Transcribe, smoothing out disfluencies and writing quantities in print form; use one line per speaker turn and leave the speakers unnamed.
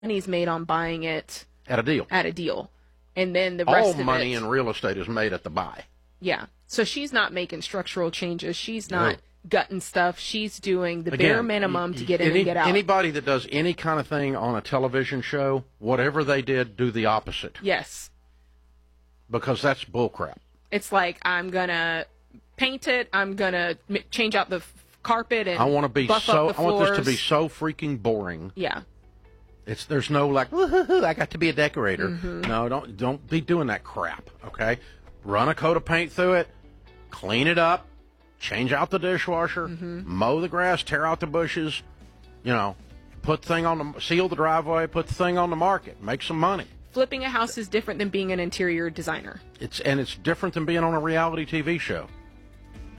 money's made on buying it
at a deal.
And then the rest
all
of it.
All money in real estate is made at the buy.
Yeah. So she's not making structural changes. She's not gutting stuff. She's doing the bare minimum to get in and get out.
Anybody that does any kind of thing on a television show, whatever they did, do the opposite.
Yes.
Because that's bullcrap.
It's like, I'm going to paint it. I'm going to change out the carpet and
I want
this
to be so freaking boring.
Yeah.
There's no like, woohoo, I got to be a decorator.
Mm-hmm.
No, don't be doing that crap, okay? Run a coat of paint through it, clean it up, change out the dishwasher, mow the grass, tear out the bushes, seal the driveway, put the thing on the market, make some money.
Flipping a house is different than being an interior designer.
It's different than being on a reality TV show.